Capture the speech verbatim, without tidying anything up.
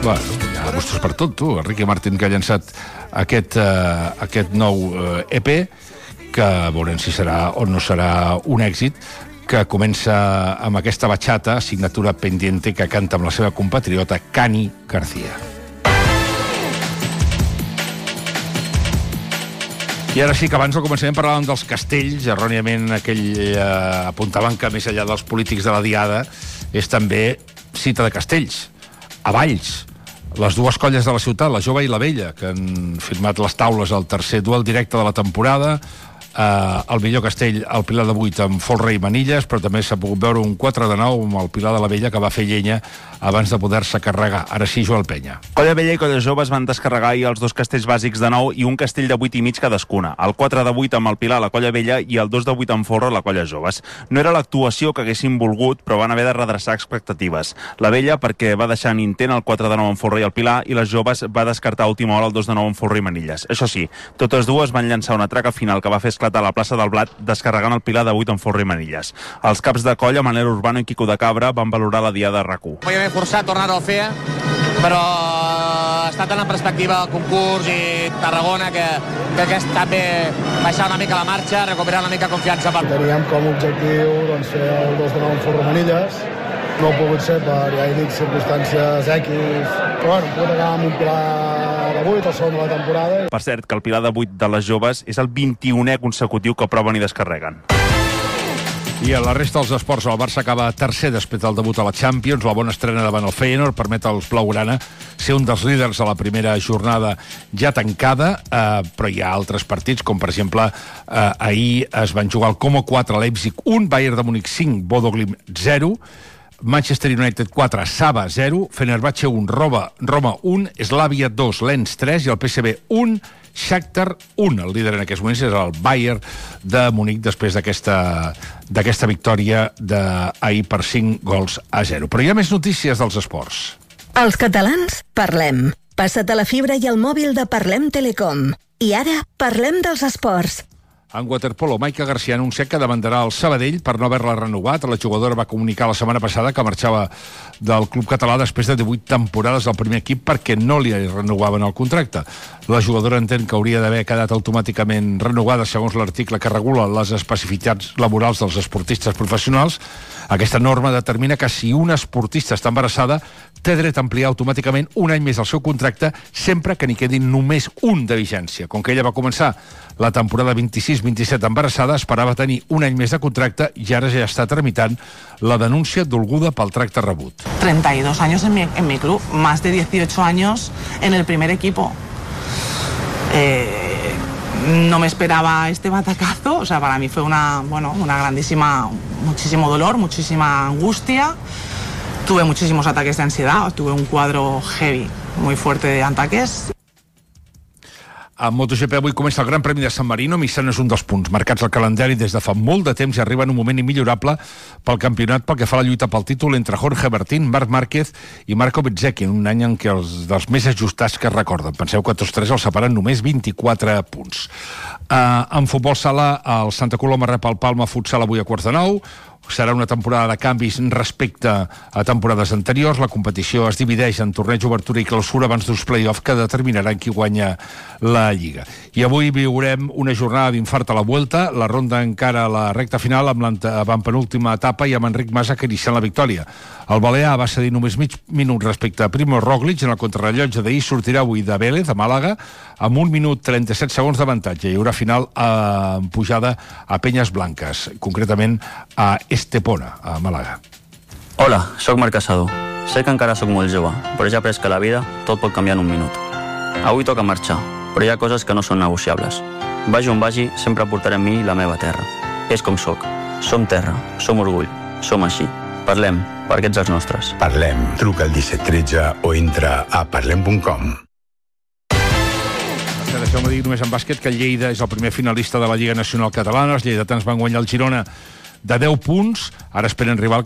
Bueno, hi ha gustos per tot, tu. Ricky Martin, que ha llançat aquest, uh, aquest nou uh, E P, que veurem si serà o no serà un èxit, que comença amb aquesta bachata, signatura pendiente, que canta amb la seva compatriota Cani García. I ara sí que abans al començament parlàvem dels castells, erròniament aquell eh, apuntaven que més enllà dels polítics de la diada és també cita de castells, a Valls. Les dues colles de la ciutat, la jove i la vella, que han firmat les taules al tercer duel directe de la temporada. Uh, el millor castell, el Pilar de vuit amb Folre i Manilles, però també s'ha pogut veure un quatre de nou amb el Pilar de la Vella, que va fer llenya abans de poder-se carregar. Ara sí, Joel Penya. Colla Vella i Colla Jove es van descarregar ahir els dos castells bàsics de nou i un castell de vuit i mig cadascuna. El quatre de vuit amb el Pilar, la Colla Vella, i el dos de vuit amb Folre, la Colla Joves. No era l'actuació que haguessin volgut, però van haver de redreçar expectatives. La Vella perquè va deixar en intent el quatre de nou amb Folre i el Pilar, i les Joves va descartar a última hora el dos de nou amb Folre i Manilles. Això sí, totes dues van llançar una traca final que va fer esclatar la plaça del Blat, descarregant el Pilar de vuit amb Folre i Manilles. Els caps de colla, Manel Urbano i Quico de Cabra, van valorar la diada a RAC u. Vull haver forçat tornar-ho a fer, però ha estat en la perspectiva del concurs i Tarragona, que, que aquest també baixar una mica la marxa, recuperar una mica confiança. Teníem com a objectiu doncs, fer el dos de nou amb Folre i Manilles. No ha pogut ser per, ja he dit, circumstàncies X, però bueno, pot acabar amb un Pilar de vuit, el segon de la temporada. Per cert, que el Pilar de vuit de les Joves és el vint-i-unè consecutiu que proven i descarreguen. I a la resta dels esports, el Barça acaba tercer després del debut a la Champions. La bona estrena davant el Feyenoord permet als blaugrana ser un dels líders a la primera jornada ja tancada, eh, però hi ha altres partits, com per exemple eh, ahir es van jugar el Como quatre, Leipzig un, Bayern de Múnich cinc, Bodo Glimt zero, Manchester United quatre, Saba zero, Fenerbahce un, Roma, Roma un, Slavia dos, Lens tres i el P S V un, Shakhtar un. El líder en aquests moments és el Bayern de Múnich després d'aquesta d'aquesta victòria d'ahir per cinc gols a zero. Però hi ha més notícies dels esports. Els catalans parlem. Passa't a la fibra i al mòbil de Parlem Telecom. I ara parlem dels esports. En waterpolo, Maica García ha anunciat que demandarà el Sabadell per no haver-la renovat. La jugadora va comunicar la setmana passada que marxava del club català després de divuit temporades al primer equip perquè no li renovaven el contracte. La jugadora entén que hauria d'haver quedat automàticament renovada segons l'article que regula les especificitats laborals dels esportistes professionals. Aquesta norma determina que si una esportista està embarassada té dret a ampliar automàticament un any més el seu contracte sempre que n'hi quedi només un de vigència. Com que ella va començar la temporada vint-i-sis vint-i-set embarassada, esperava tenir un any més de contracte i ara ja està tramitant la denúncia dolguda pel tracte rebut. treinta y dos años en mi, en mi club, más de dieciocho años en el primer equipo. Eh, no me esperaba este batacazo, o sea, para mí fue una, bueno, una grandísima, muchísimo dolor, muchísima angustia. Tuve muchísimos ataques de ansiedad, tuve un cuadro heavy, muy fuerte de ataques. A MotoGP avui comença el Gran Premi de San Marino. Misano és un dels punts marcats al calendari des de fa molt de temps i arriba en un moment immillorable pel campionat pel que fa a la lluita pel títol entre Jorge Martín, Marc Márquez i Marco Bezzecchi, en un any en què els dels més ajustats que es recorden. Penseu que tots tres els separen només vint-i-quatre punts. Uh, en futbol sala, el Santa Coloma rep el Palma Futsal avui a quarts de nou. Serà una temporada de canvis respecte a temporades anteriors. La competició es divideix en torneig, obertura i clausura abans d'uns play-off que determinaran qui guanya la Lliga. I avui viurem una jornada d'infart a la Vuelta, la ronda encara a la recta final amb l'avantpenúltima etapa i amb Enric Mas acariciant la victòria. El balear va cedir només mig minut respecte a Primo Roglic en el contrarrellotge d'ahir. Sortirà avui de Vélez, a Màlaga, amb un minut trenta-set segons d'avantatge. Hi haurà final en pujada a Penyes Blanques, concretament a Estepona, a Màlaga. Hola, sóc Marc Casado. Sé que encara sóc molt jove, però ja he après que a la vida tot pot canviar en un minut. Avui toca marxar, però hi ha coses que no són negociables. Vagi on vagi, sempre portaré amb mi la meva terra. És com sóc. Som terra, som orgull, som així. Parlem, perquè ets els nostres. Parlem. Truca al disset tretze o entra a parlem punt com. Deixeu-me dir només en bàsquet que el Lleida és el primer finalista de la Lliga Nacional Catalana. Els lleidatans van guanyar el Girona de deu punts. Ara esperen rival